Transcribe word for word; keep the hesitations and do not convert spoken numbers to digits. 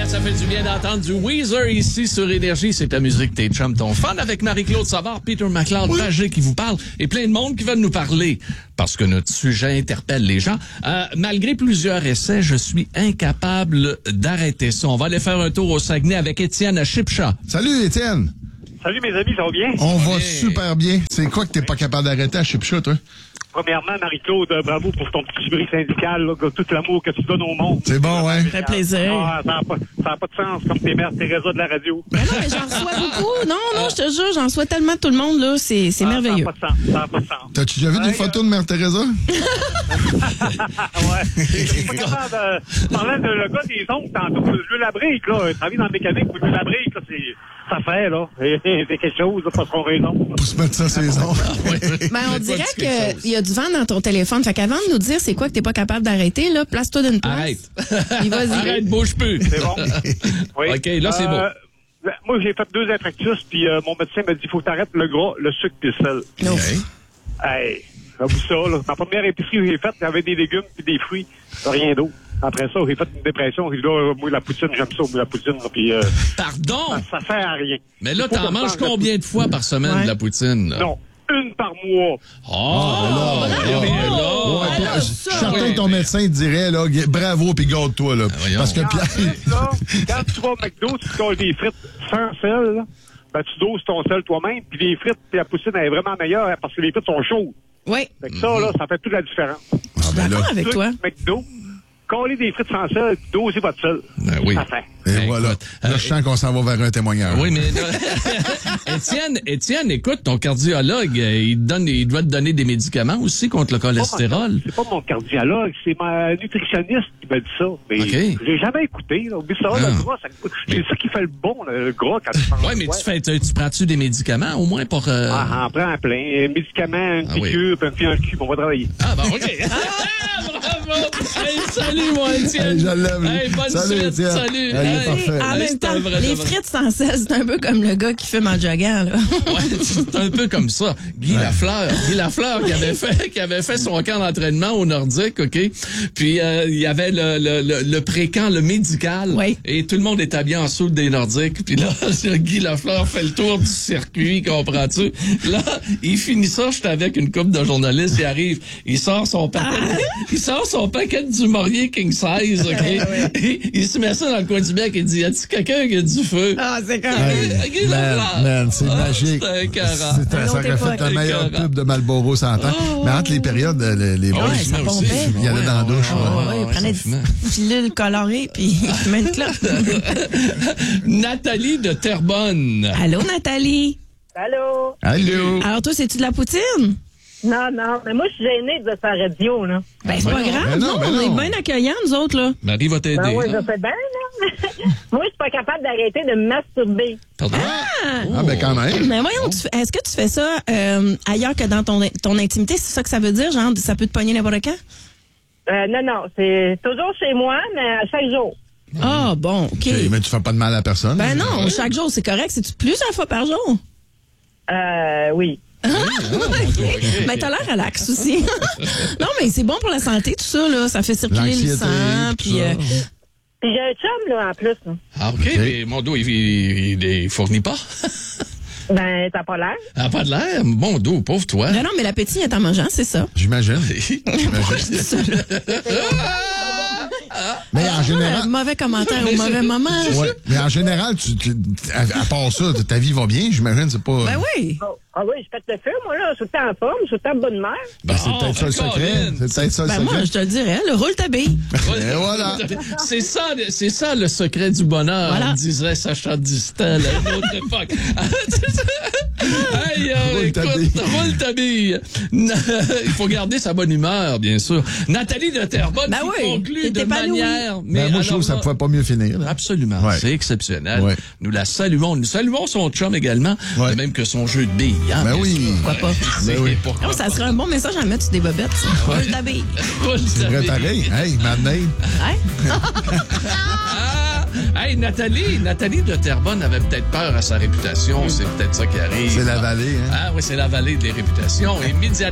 Yeah, ça fait du bien d'entendre du Weezer ici sur Énergie. C'est ta musique, tes chums, ton fun avec Marie-Claude Savard, Peter McLeod, oui. Pagé qui vous parle et plein de monde qui veulent nous parler parce que notre sujet interpelle les gens. Euh, malgré plusieurs essais, je suis incapable d'arrêter ça. On va aller faire un tour au Saguenay avec Étienne à Chipcha. Salut, Étienne. Salut, mes amis, ça va bien? On va bien. super bien. C'est quoi que t'es pas capable d'arrêter à Chipcha, toi? Premièrement, Marie-Claude, bravo pour ton petit bruit syndical, là, tout l'amour que tu donnes au monde. C'est bon, ouais. Ça fait plaisir. Ah, ça n'a pas, ça a pas de sens, comme tes mères Teresa de la radio. Mais non, mais j'en reçois beaucoup. Non, non, je te jure, j'en reçois tellement de tout le monde, là. C'est, c'est Ah, merveilleux. Ça n'a pas de sens. Ça n'a pas de sens. T'as-tu déjà vu Ouais, des photos de Mère Teresa? Ouais. Je suis pas capable de... Parlant de le gars des ongles, tantôt, Jules Labrique, là, il travaille dans la mécanique, Jules Labrique, là, c'est... Ça fait, là. C'est quelque chose, là, pas son raison. Pour se mettre ça sur les ongles. Ben, on dirait qu'il y a du vent dans ton téléphone. Fait qu'avant de nous dire c'est quoi que t'es pas capable d'arrêter, là, place-toi d'une place. Arrête. Puis vas-y. Arrête, bouge plus. C'est bon. Oui. OK, là, c'est Euh, bon. Moi, j'ai fait deux infarctus, puis euh, mon médecin m'a dit faut t'arrêter le gras, le sucre et le sel. Non. Hey, j'avoue ça, là. Ma première épicerie que j'ai faite, il y avait des légumes puis des fruits, rien d'autre. Après ça, j'ai fait une dépression. J'ai dit, là, moi, la poutine, j'aime ça, moi, la poutine. Là, puis, euh, Pardon? ça, ça sert à rien. Mais là, Il faut t'en qu'on manges mange la combien de fois par semaine Ouais. de la poutine? Là? Non, une par mois. Oh! ben là, mais ben là, là. Ouais, alors, je ça, suis certain oui, que ton mais- médecin te dirait, là, bravo pis garde-toi, là. voyons. Parce que En Pierre. fait, là, quand tu vas au McDo, tu te colles des frites sans sel, là, ben, tu doses ton sel toi-même, puis les frites, puis la poutine, elle est vraiment meilleure hein, parce que les frites sont chaudes. Oui. Fait que ça, là, ça fait toute la différence. Ah, ben là. D'accord avec toi. Truc McDo, coller des frites sans sel, puis doser votre sel. Ben oui. Ça fait. Et Ben, voilà. écoute, Là, euh, je sens qu'on s'en va vers un témoignage. Oui, mais là, Étienne, Étienne, écoute, ton cardiologue, euh, il, te donne, il doit te donner des médicaments aussi contre le cholestérol. C'est pas mon cardiologue, c'est ma nutritionniste qui m'a dit ça. Mais OK. j'ai jamais écouté. Là. Oublie ça, Ah. le gras, ça, c'est Mais- ça qui fait le bon, le gras, quand tu manges. Oui, mais tu fais, tu, tu prends-tu des médicaments au moins pour... Euh... Ah, en prends plein. Médicaments, une Ah oui. piqûre, puis un pied en cul, on va travailler. Ah, ben, OK. Ah, bravo! Hey, salut, moi, Étienne. Hey, je l'aime, lui. Hey, bonne Salut, suite. Étienne. Salut. Hey, il est Hey. parfait. En Hey, même c'est temps, un vrai les de vrai. frites sans sel, c'est un peu comme le gars qui fume en joguant, là. Ouais, c'est un peu comme ça. Guy Lafleur. Guy Lafleur qui avait fait, qui avait fait son camp d'entraînement au Nordique, OK? Puis, euh, il y avait le, le, le, le pré-camp, le médical. Oui. Et tout le monde est habillé en soude des Nordiques. Puis là, Guy Lafleur fait le tour du circuit, comprends-tu? Là, il finit ça, j'étais avec une couple de journalistes, il arrive, il sort son paquet, il sort son paquet du Maurier King Size, OK? Et il se met ça dans le coin du bec et dit, y a-t-il quelqu'un qui a du feu? Ah, c'est comme... Hey, Guy man, Lafleur. man, c'est Ah, magique. c'était écœurant. C'était- Un Ça autre aurait fait époque. la meilleure Écœurant. pub de Marlboro cent ans. Mais entre les périodes, les, les boys, Ouais, ça fumait pompait. aussi. il y allait dans la douche. Ah, ouais. ouais, il ouais, prenait ça fumait. des pilules colorées, puis il fumait une clope. Nathalie de Terrebonne. Allô, Nathalie? Allô? Allô? Alors, toi, c'est-tu de la poutine? Non, non, mais moi, je suis gênée de sa radio, là. Ben, c'est Ben pas non, grave, ben non, non, ben on non. est bien accueillants, nous autres, là. Marie va t'aider. Ben oui, hein? je fais bien, là. Moi, je suis pas capable d'arrêter de me masturber. Pardon? Ah, ben quand même. Mais voyons, tu fais- est-ce que tu fais ça euh, ailleurs que dans ton, ton intimité? C'est ça que ça veut dire? Genre, ça peut te pogner n'importe quand? Euh, non, non, c'est toujours chez moi, mais à chaque jour. Ah, bon, OK. OK, mais tu fais pas de mal à personne. Ben non, chaque jour, c'est correct. C'est-tu plusieurs fois par jour? Euh, oui. Mais t'as l'air relax aussi. Non, mais c'est bon pour la santé, tout ça, là. Ça fait circuler le L'anxiété, sang, tout puis... ça. euh, Puis j'ai un chum, là, en plus. là. Ah, OK, mais mon dos, il, il, il fournit pas. Ben, t'as pas l'air. Ah, pas de l'air. Mon dos, pauvre toi. non, non, mais l'appétit est en mangeant, c'est ça. J'imagine. J'imagine. Mais en Un général. mauvais commentaire au mauvais moment. Ouais, mais en général, tu, tu- à, à part ça, ta vie va bien, j'imagine, c'est pas. Ben oui. Oh, ah oui, je pète le feu, moi, là. Je suis tout le temps en forme, je suis tout le temps de bonne mère. Ben, c'est Oh, peut-être ça le secret. Colin. C'est peut-être ça le Ben secret. moi, je te le dirais, le roule ta bille. Et voilà. C'est ça, c'est ça le secret du bonheur, Voilà. disait Sacha Distel à une autre époque. Hey, euh, Roule ta écoute, bille. roule ta bille. Na- Il faut garder sa bonne humeur, bien sûr. Nathalie de Terrebonne Ben qui oui, conclut t'es de épanoui. manière... Ben, moi, je trouve que ça là, pouvait pas mieux finir. Là. Absolument, Ouais. c'est exceptionnel. Ouais. Nous la saluons. Nous saluons son chum également, Ouais. de même que son jeu de billes. Hein, Ben bien oui. sûr. Pourquoi pas? C'est Ben oui. pourquoi Non, ça serait un bon message à mettre sur des bobettes, ça. Roule ta bille. Roule C'est ta vrai, bille. pareil. Hey, Madeleine. Hein? Ah! Hey, Nathalie, Nathalie de Terrebonne avait peut-être peur à sa réputation. C'est peut-être ça qui arrive. C'est la vallée, hein. Ah oui, c'est la vallée des réputations. Immédiatement.